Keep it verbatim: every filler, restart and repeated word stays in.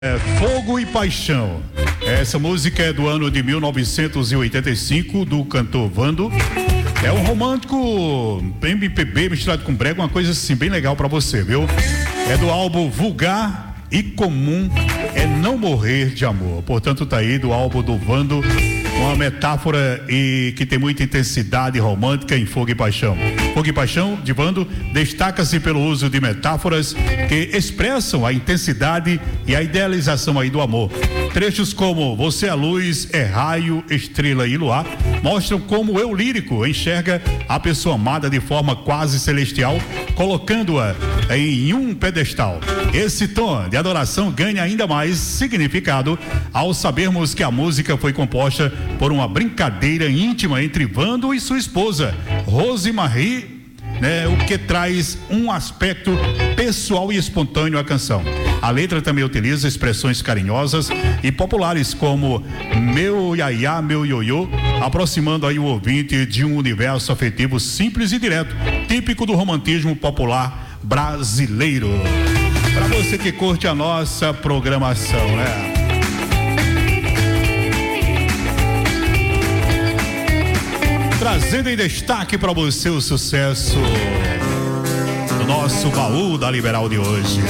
É Fogo e Paixão. Essa música é do ano de mil novecentos e oitenta e cinco, do cantor Vando. É um romântico M P B misturado com brega, uma coisa assim bem legal pra você, viu? É do álbum Vulgar e Comum é Não Morrer de Amor. Portanto, tá aí do álbum do Vando, uma metáfora e que tem muita intensidade romântica em Fogo e Paixão. Fogo e Paixão, de Vando, destaca-se pelo uso de metáforas que expressam a intensidade e a idealização aí do amor. Trechos como Você é luz, é raio, estrela e luar mostram como o eu lírico enxerga a pessoa amada de forma quase celestial, colocando-a em um pedestal. Esse tom de adoração ganha ainda mais significado ao sabermos que a música foi composta por uma brincadeira íntima entre Vando e sua esposa, Rosemarie, né, o que traz um aspecto pessoal e espontâneo à canção. A letra também utiliza expressões carinhosas e populares como meu iaiá, meu ioiô, aproximando aí o ouvinte de um universo afetivo simples e direto, típico do romantismo popular brasileiro. Para você que curte a nossa programação, né? Trazendo em destaque para você o sucesso do nosso baú da Liberal de hoje.